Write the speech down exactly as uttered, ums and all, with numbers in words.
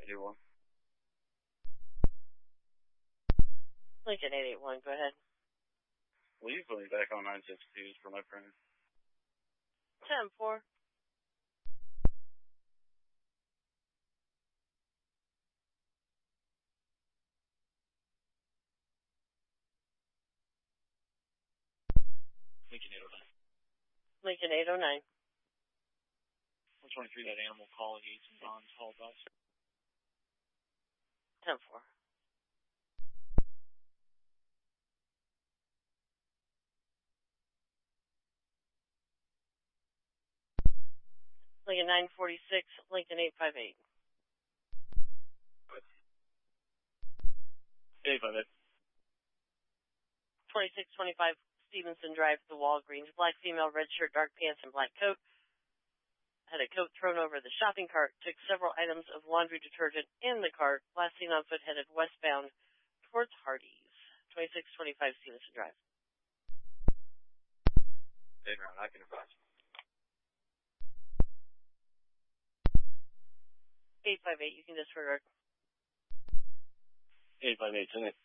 eighty-one. Lincoln eight eight one, go ahead. Will you put me back on nine six twos for my friend? ten four. Lincoln eight oh nine. Lincoln eight oh nine. one twenty-three, that animal calling Eats and Bonds, call bus. ten four. Lincoln nine forty-six, Lincoln eight five eight. eight five eight. twenty-six twenty-five Stevenson Drive, the Walgreens. Black female, red shirt, dark pants, and black coat. Had a coat thrown over the shopping cart. Took several items of laundry detergent in the cart. Last seen on foot headed westbound towards Hardee's. twenty-six twenty-five Stevenson Drive. Eight round, I can advise. eight five eight, you can disregard. eight five eight,